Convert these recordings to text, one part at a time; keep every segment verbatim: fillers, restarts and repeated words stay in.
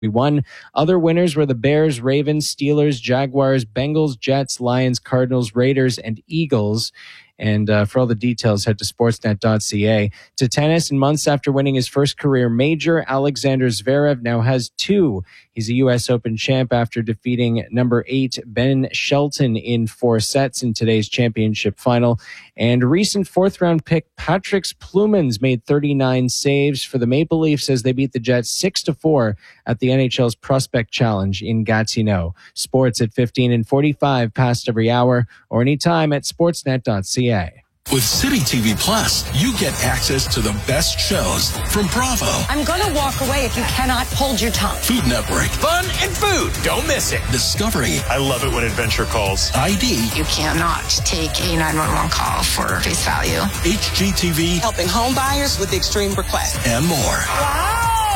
One. Other winners were the Bears, Ravens, Steelers, Jaguars, Bengals, Jets, Lions, Cardinals, Raiders, and Eagles. And uh, for all the details, head to sportsnet dot c a. To tennis, and months after winning his first career major, Alexander Zverev now has two. He's a U S Open champ after defeating number eight Ben Shelton in four sets in today's championship final. And recent fourth-round pick Patrick Plumans made thirty-nine saves for the Maple Leafs as they beat the Jets six to four at the N H L's Prospect Challenge in Gatineau. Sports at fifteen and forty-five past every hour, or anytime at sportsnet dot c a. With City T V Plus, you get access to the best shows from Bravo. I'm going to walk away if you cannot hold your tongue. Food Network. Fun and food. Don't miss it. Discovery. I love it when adventure calls. I D. You cannot take a nine one one call for face value. H G T V. Helping home buyers with extreme requests. And more. Wow!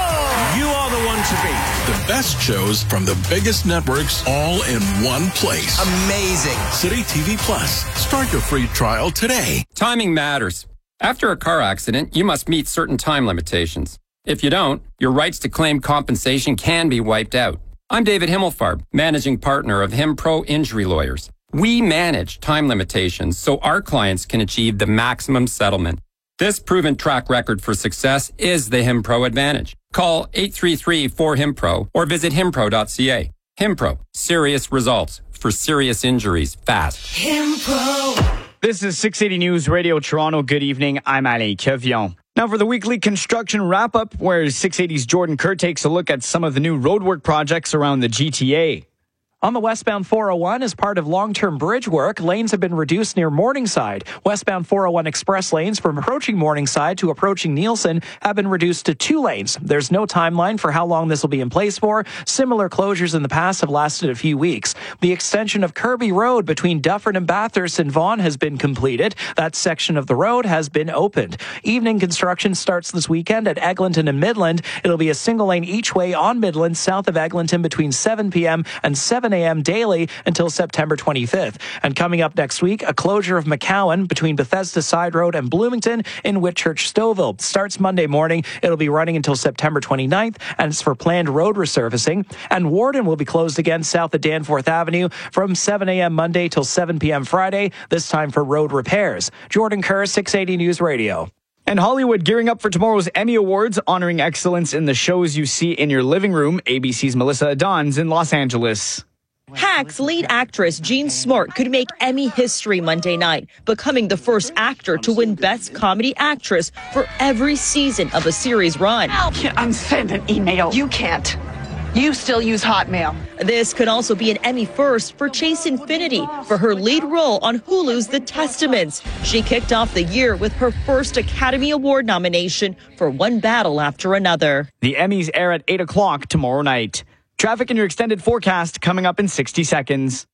You are the one to beat. The best shows from the biggest networks all in one place. Amazing. City T V Plus. Start your free trial today. Timing matters. After a car accident, you must meet certain time limitations. If you don't, your rights to claim compensation can be wiped out. I'm David Himmelfarb, managing partner of HimPro Injury Lawyers. We manage time limitations so our clients can achieve the maximum settlement. This proven track record for success is the HimPro advantage. Call eight three three four HimPro or visit himpro dot c a. HimPro, serious results for serious injuries fast. HimPro. This is six eighty News Radio Toronto. Good evening. I'm Alain Kevion. Now for the weekly construction wrap-up, where six eighty's Jordan Kerr takes a look at some of the new roadwork projects around the G T A. On the westbound four oh one, as part of long-term bridge work, lanes have been reduced near Morningside. Westbound four oh one express lanes from approaching Morningside to approaching Nielsen have been reduced to two lanes. There's no timeline for how long this will be in place for. Similar closures in the past have lasted a few weeks. The extension of Kirby Road between Dufferin and Bathurst and Vaughan has been completed. That section of the road has been opened. Evening construction starts this weekend at Eglinton and Midland. It'll be a single lane each way on Midland south of Eglinton between seven p.m. and seven a.m. daily until September twenty-fifth. And coming up next week, a closure of McCowan between Bethesda Side Road and Bloomington in Whitchurch Stouffville. Starts Monday morning. It'll be running until September twenty-ninth, and it's for planned road resurfacing. And Warden will be closed again south of Danforth Avenue from seven a.m. Monday till seven p.m. Friday, this time for road repairs. Jordan Kerr, six eighty News Radio. And Hollywood gearing up for tomorrow's Emmy Awards, honoring excellence in the shows you see in your living room. A B C's Melissa Adon's in Los Angeles. Hacks lead actress Jean Smart could make Emmy history Monday night, becoming the first actor to win Best Comedy Actress for every season of a series run. I can't unsend an email. You can't. You still use Hotmail. This could also be an Emmy first for Chase Infinity for her lead role on Hulu's The Testaments. She kicked off the year with her first Academy Award nomination for One Battle After Another. The Emmys air at eight o'clock tomorrow night. Traffic in your extended forecast coming up in sixty seconds.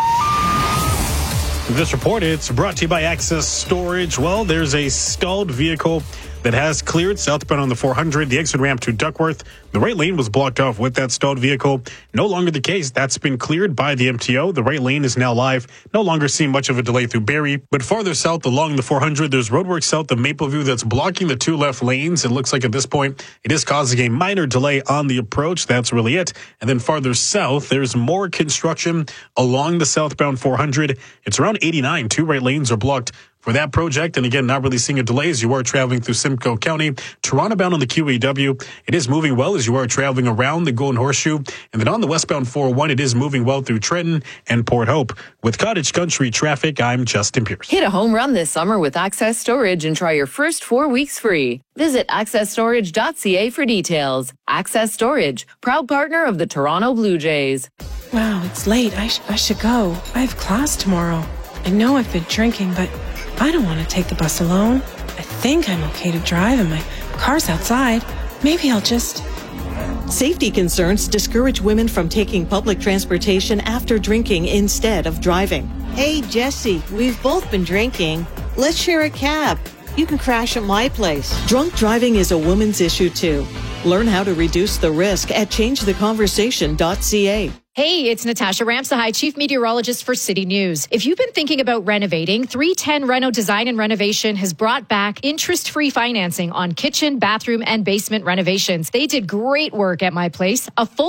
This report, it's brought to you by Access Storage. Well, there's a stalled vehicle that has cleared southbound on the four hundred, the exit ramp to Duckworth. The right lane was blocked off with that stalled vehicle. No longer the case. That's been cleared by the M T O. The right lane is now live. No longer seeing much of a delay through Barrie. But farther south along the four hundred, there's roadwork south of Mapleview that's blocking the two left lanes. It looks like at this point, it is causing a minor delay on the approach. That's really it. And then farther south, there's more construction along the southbound four hundred. It's around eighty-nine. Two right lanes are blocked for that project. And again, not really seeing a delay as you are traveling through Simcoe County. Toronto bound on the Q E W, it is moving well as you are traveling around the Golden Horseshoe. And then on the westbound four oh one, it is moving well through Trenton and Port Hope. With Cottage Country traffic, I'm Justin Pierce. Hit a home run this summer with Access Storage and try your first four weeks free. Visit access storage dot c a for details. Access Storage, proud partner of the Toronto Blue Jays. Wow, it's late. I, sh- I should go. I have class tomorrow. I know I've been drinking, but I don't want to take the bus alone. I think I'm okay to drive and my car's outside. Maybe I'll just... Safety concerns discourage women from taking public transportation after drinking instead of driving. Hey, Jesse, we've both been drinking. Let's share a cab. You can crash at my place. Drunk driving is a woman's issue, too. Learn how to reduce the risk at change the conversation dot c a. Hey, it's Natasha Ramsahai, Chief Meteorologist for City News. If you've been thinking about renovating, three ten Reno Design and Renovation has brought back interest-free financing on kitchen, bathroom, and basement renovations. They did great work at my place. A full